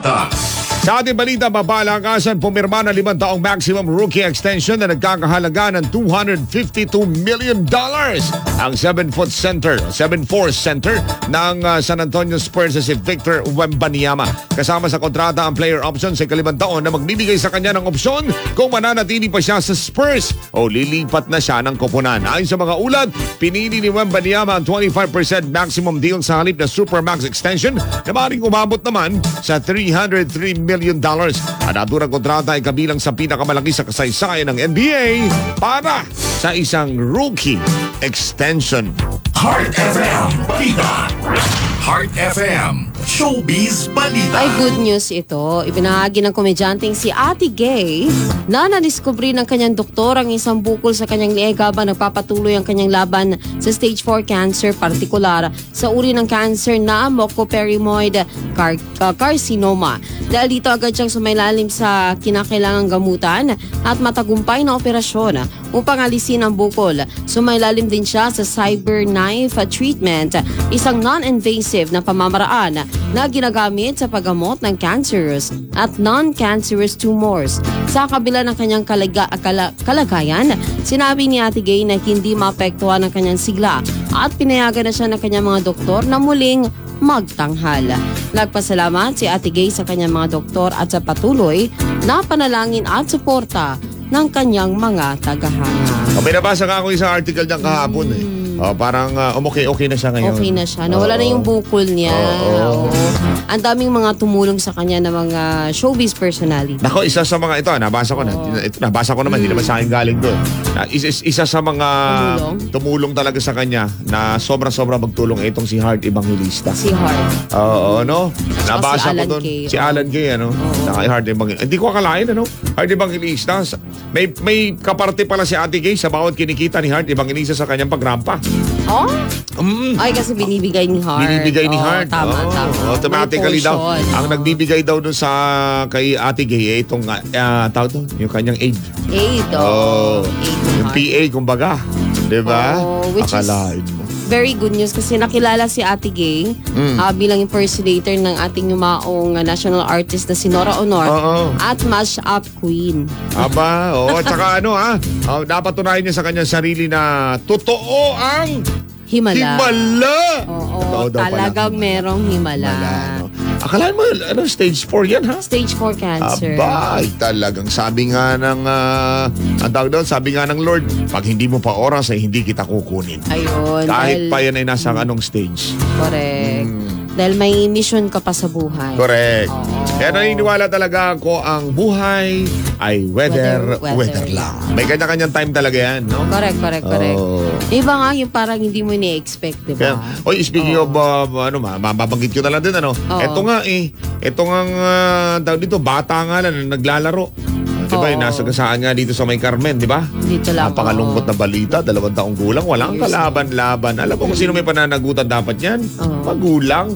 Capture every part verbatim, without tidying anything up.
balita. Sa ating balita, mapalakasan pumirma ng limang taong maximum rookie extension na nagkakahalaga ng two hundred fifty-two million dollars. Ang seven-foot center, seven-four center ng uh, San Antonio Spurs si Victor Wembanyama. Kasama sa kontrata ang player option sa ikalimang taon na magbibigay sa kanya ng opsyon kung mananatili pa siya sa Spurs o lilipat na siya ng koponan. Ayon sa mga ulat, pinili ni Wembanyama ang twenty-five percent maximum deal sa halip na Supermax extension na maaaring umabot naman sa three hundred three million dollars. Ang naturang kontrata ay kabilang sa pinakamalaki sa kasaysayan ng N B A para sa isang rookie extension. Heart F M Balita. Heart F M Showbiz Balita. Ay, good news ito. Ibinahagi ng komedyanteng si Ate Gay na nadiskubre ng kanyang doktor ang isang bukol sa kanyang leeg habang nagpapatuloy ang kanyang laban sa stage four cancer, partikular sa uri ng cancer na mucoperimoid car- uh, carcinoma. Dahil dito agad siyang sumailalim sa kinakailangang gamutan at matagumpay na operasyon upang alisin ang bukol. Sumailalim din siya sa cyberknife treatment, isang non-invasive na pamamaraan na ginagamit sa paggamot ng cancerous at non-cancerous tumors. Sa kabila ng kanyang kalaga, kala, kalagayan, sinabi ni Ate Gay na hindi maapektuhan ng kanyang sigla at pinayagan na siya ng kanyang mga doktor na muling magtanghal. Nagpasalamat si Ate Gay sa kanyang mga doktor at sa patuloy na panalangin at suporta ng kanyang mga tagahanga. May nabasa ka ako isang article niya kahapon eh. Oh, parang uh, okay-okay na siya ngayon. Okay na siya. Nawala oh, na yung bukol niya. Oh, oh. Oh. Ang daming mga tumulong sa kanya na mga showbiz personality. Nako, isa sa mga ito, nabasa ko na. Oh. Ito, nabasa ko naman, hindi mm. naman sa akin galing doon. Isa, isa sa mga tumulong? tumulong talaga sa kanya na sobra-sobra magtulong itong si Heart Evangelista. Si Heart. Oo, uh, no? Nabasa si ko doon. Si oh. Alan Kay, ano? Oh. Saka Heart Evangelista. Hindi ko akalain, ano? Heart Evangelista. May, may kaparte pala si Ate Gay sa bawat kinikita ni Heart Evangelista sa kanyang pagrampa. Oh? Mm. Ay, kasi binibigay ni Heart. Binibigay ni oh, Heart. Tama, oh, tama. Automatically daw. Oh. Ang nagbibigay daw dun sa kay Ate Gay, eh, itong, uh, tawag doon, yung kanyang aid. Aid, oh. oh. Aid yung P A, kumbaga. Diba? Oh, which akalain mo. Very good news kasi nakilala si Ate Gay mm. uh, bilang impersonator ng ating yumaong uh, national artist na si Nora Honor oh, oh. at Mash-up Queen. Aba, oo. At saka ano ha, uh, napatunayan niya sa kanyang sarili na totoo ang Himala. Himala! Oo, talagang merong himala. himala no? Akala mo, ano, stage four yan, ha? Stage four cancer. Aba, ay, talagang sabi nga ng, uh, ang tawag doon, sabi nga ng Lord, pag hindi mo pa oras ay hindi kita kukunin. Ayun. Kahit dahil, pa yan ay nasa hmm, anong stage. Correct. Hmm. Dahil may mission ka pa sa buhay. Correct. Oo. Kaya naniniwala talaga ako ang buhay ay weather, weather, weather lang. May kanya-kanyang time talaga yan, no? Correct, correct, correct. Oh. Iba nga yung parang hindi mo ni-expect, di ba? Oy, speaking oh. of, uh, ano, mababanggit ko na lang din, ano? Oh. Ito nga eh, ito nga, uh, daw dito, bata nga lang, naglalaro. Di ba, oh. nasa gasaan nga dito sa May Carmen, di ba? Dito lang. Napakalungkot na balita, dalawang taong gulang, walang kalaban-laban. Alam mo kung sino may pananagutan dapat yan? Oh. Magulang.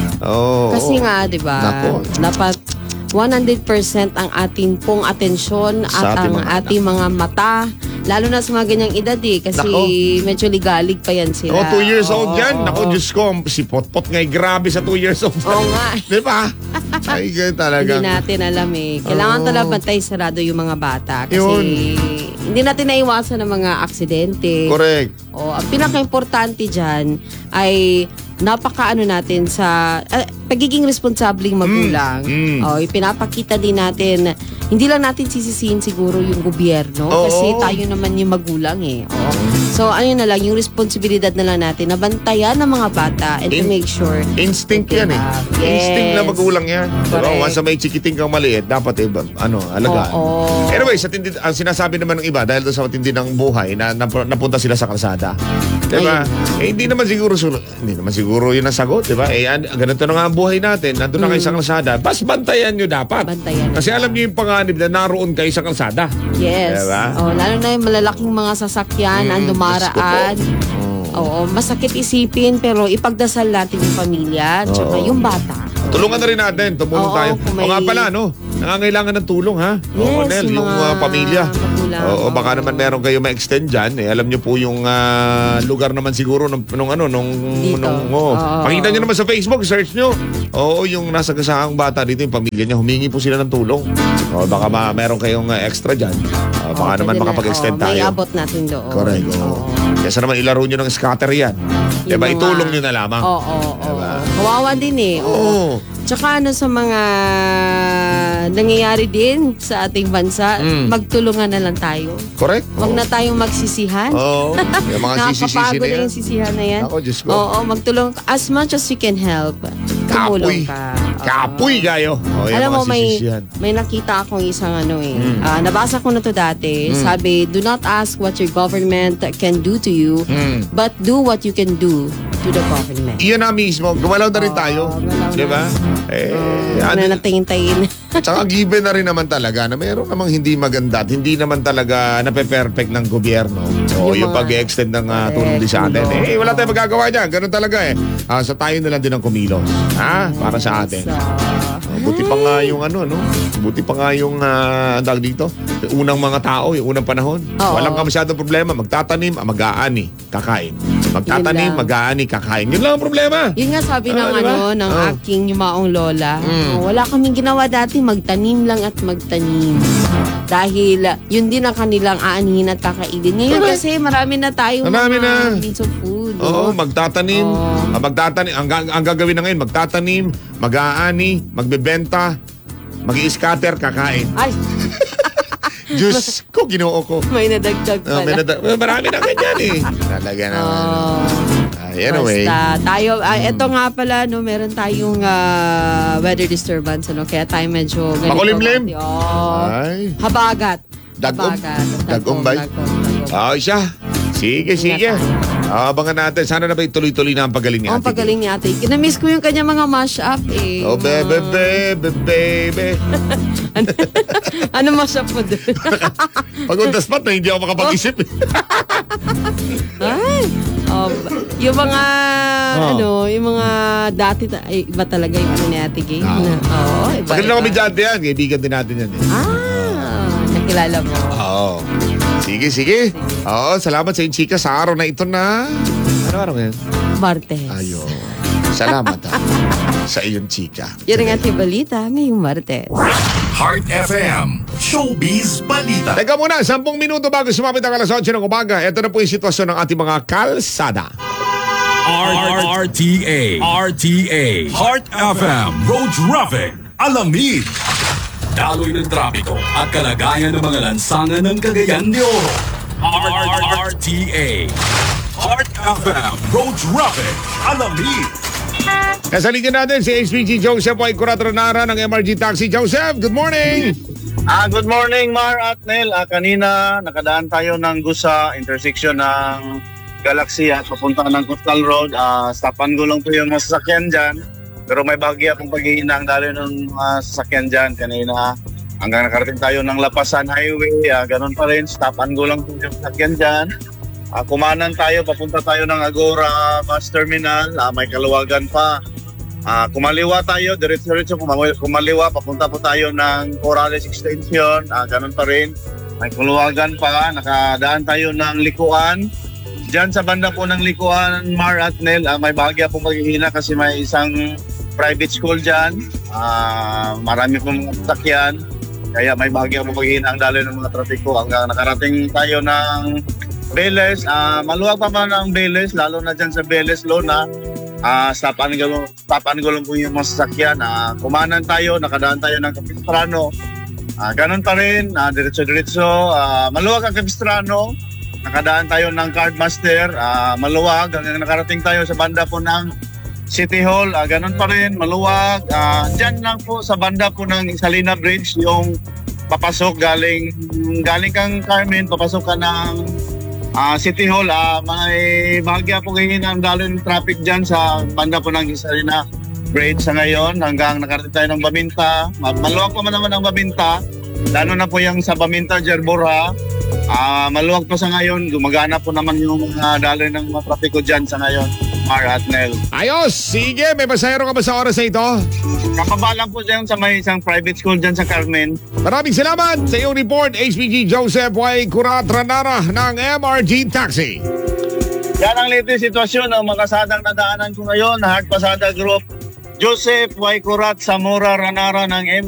Oh, kasi nga, di ba? Dapat one hundred percent ang ating pong atensyon at ang ating mga mata. Lalo na sa mga ganyang edad eh. Kasi Nako. medyo ligalig pa yan sila. Oh, two years old yan. Oh. Nako, Diyos ko, si Potpot nga'y grabe sa two years old. Oo nga. Di ba? Ay, talaga. Hindi natin alam eh. Kailangan oh. talaga bantay sarado yung mga bata. Kasi Yun. hindi natin naiwasan ng mga aksidente. Correct. Oh, ang pinaka-importante dyan ay napaka-ano natin sa uh, pagiging responsableng magulang. Mm, mm. Oh, ipinapakita din natin, hindi lang natin sisisihin siguro yung gobyerno Oo. kasi tayo naman yung magulang eh. Oh. So ano na lang, yung responsibilidad na lang natin na bantayan ng mga bata and In, to make sure. Instinct yan eh. Yes. Instinct na magulang yan. Diba? Once may chikiting kang maliit, dapat eh, ano, alagaan. Oo. Anyway, sa tindi, ang sinasabi naman ng iba, dahil doon sa matindi ng buhay, na napunta sila sa kalsada. Diba? Eh, hindi naman siguro, hindi naman siguro yun ang sagot, diba? Eh, ganito na nga ang buhay natin, nandun na kayo sa kalsada, bas bantayan nyo dapat. Bantayan. Kasi alam nyo yung panganib na naroon kayo sa kalsada. Yes. Diba? Oh, lalo na yung malalaking mga sasakyan, mm, ang dumaraan. Oo, masakit isipin, pero ipagdasal natin yung pamilya, tsaka yung bata. Tulungan na rin natin, tumulong Oo, tayo. may... O nga pala, no? Nangangailangan ng tulong, ha? Yes, o, Nel, yung, yung uh, pamilya. lang. Oo, baka naman meron kayo ma-extend dyan. Eh, alam niyo po yung ah, lugar naman siguro nung, nung ano, nung... Dito. nung oh. Oo. Pakita niyo naman sa Facebook, search niyo. Oo, yung nasa kasahang bata dito, yung pamilya niya, humingi po sila ng tulong. O, baka ma meron kayong ah, extra dyan. O, baka Oo, naman pwede na. makapag-extend Oo, tayo. May abot natin doon. Correct. Oo. Kesa naman ilaro nyo ng scatter yan. Yung Diba, mga- itulong nyo na lamang. Oo, oo, oo. Diba? Kawawa din eh. Oo. Oo. Tsaka ano sa mga nangyayari din sa ating bansa, Mm. magtulungan na lang tayo. Correct. Huwag na tayong magsisihan. Oo. Yung mga sisi-sisi Nakakapagod na na yan. yung sisihan na yan. Ako, Diyos ko. Oo, magtulong. As much as you can help, Kapoy. tumulong ka. Oo. Kapoy kayo. O, yung Alam mga mo, may, sisisihan. may nakita akong isang ano eh. Mm. Ah, nabasa ko na to dati. Sabi, do not ask what your government can do to you, Mm. but do what you can do to the government. Iyan na mismo. Gumalaw na rin Oo, tayo. gumalaw na. Diba? Eh, Ano ano, na tingin-tingin. tsaka given na rin naman talaga na mayroon namang hindi maganda at hindi naman talaga nape-perfect ng gobyerno. O Yung yung, mga- pag-extend ng uh, Correct, tulong din sa atin. tulong. Eh, wala tayong magagawa dyan. Ganun talaga eh. Ah, sa tayo na lang din ang kumilos. Ha? Para sa atin. So, Oh, buti pa nga yung ano, no? Buti pa nga yung, uh, ang tawag dito, yung unang mga tao, yung unang panahon. Oo. Walang ka masyadong problema. Magtatanim, ah, mag-aani, kakain. Yun Magtatanim, lang. mag-aani, kakain. Yun lang ang problema. yun nga sabi ng Ah, diba? ano ng Oh. aking yumaong lola. Mm. oh, wala kaming ginawa dati, magtanim lang at magtanim. Dahil uh, yun din ang kanilang aanihin at kakainin. Ngayon Correct. kasi marami na tayong Marami mga na. means of food. Oo, no? magtatanim. Oo. ah, magtatanim. Ang, ga- ang gagawin na ngayon, magtatanim, mag-aani, magbebenta, mag-i-scatter, kakain. Ay, Diyos ko, ginoo ko. may nadagdag Oh, pala. may nada- marami na ganyan eh. Talaga naman. Oh. Ay, anyway. Basta tayo, ah, eto nga pala, no, meron tayong ah, weather disturbance, ano, kaya tayo medyo ganito. Makulimlim? Mati. Oh, Ay. habagat. Dagom? Habagat. Dagom ba? Dagom, dagom. Ah, siya. Sige, sige. Ah, abangan natin. Sana na ba tuloy-tuloy na ang pagaling ni Oh, Ate ang pagaling ni ate. Kinamiss ko yung kanya mga mash-up eh. Kay. Oh, bebe, bebe, bebe. Ano mash-up mo doon? Pag on the spot na hindi ako makapag-isip. Ay, oh, yung mga, Oh. ano, yung mga dati, ta- ay, iba talaga yung ano ni ate Gay. Ah. Na, oo, iba, Magaling na iba. kami dyan yan. Kaibigan din natin yan eh. Ah, nakilala mo. Oo. Sige, sige. Oo, salamat sa inyo, chika, sa araw na ito na... Ano araw ngayon? Martes. Ayo. Salamat ha. Sa iyong chika. Yan ang ating balita ngayong Martes. Heart F M, Showbiz Balita. Teka muna, sampung minuto bago sumapit ang alas otso ng umaga. Ito na po yung sitwasyon ng ating mga kalsada. R T A R T A Heart F M Road Traffic Alamid. Daloy ng trapiko at kalagayan ng mga lansangan ng Cagayan de Oro. R T A Heart F M Road Traffic Alamid. Nasa linya natin si H P G Joseph Y. Curatronara ng M R G Taxi. Joseph, good morning! Ah, good morning, Mar at Nel. Ah, kanina nakadaan tayo ng Gusa intersection ng Galaxy at papunta ng Coastal Road. Ah, stopan ko lang po yung mga sasakyan dyan. Pero may bahagi akong paghihina ang dali ng mga sasakyan dyan kanina. Hanggang nakarating tayo ng Lapasan Highway. Ah, ganun pa rin, stopan ko lang po yung sasakyan dyan. Ah, kumanan tayo, papunta tayo ng Agora Bus Terminal. Ah, may kaluwagan pa. Ah, kumaliwa tayo, diretso-diretso kumaliwa, kumaliwa, papunta po tayo ng Corales Extension. Ah, ganun pa rin. May kaluwagan pa, nakadaan tayo ng Likuan. Diyan sa banda po ng Likuan, Mar at Nel, ah, may bahagya po maghihina kasi may isang private school dyan. Ah, marami pong mga sasakyan. Kaya may bahagya po maghihina ang daloy ng mga trapiko hanggang nakarating tayo ng Beles. Ah, maluwag pa man ang Beles, lalo na dyan sa Beles, Lona. Ah, stopan ko, stopan ko lang po yung mga sasakyan. Ah, kumanan tayo, nakadaan tayo ng Capistrano. Ah, ganun pa rin, ah, diretso-diretso. Ah, maluwag ang Capistrano. Nakadaan tayo ng Cardmaster. Ah, maluwag hanggang nakarating tayo sa banda po ng City Hall. Ah, ganun pa rin, maluwag. Ah, dyan lang po sa banda po ng Salina Bridge, yung papasok galing galing kang Carmen, papasok ka ng Ah, City Hall. Ah, may bahagya po ngayon ang daloy ng traffic dyan sa banda po ng Salina Bridge sa ngayon hanggang nakarating tayo ng Baminta. Ma- Maluwag pa man naman ang Baminta, lalo na po yung sa Baminta, Jerborha. Ah, maluwag pa sa ngayon, gumagana po naman yung mga daloy ng mga trapiko dyan sa ngayon. Mar at Nel. Ayos, sige. May pasahero ka ba sa oras na ito? Kapaba lang po dyan sa may isang private school dyan sa Carmen. Maraming salamat sa iyong report, H P G Joseph Y. Curat Ranara ng M R T Taxi. Yan ang latest sitwasyon ng mga kasadang nadaanan ko ngayon. Heart Pasada Group, Joseph Y. Curat Zamora Ranara ng M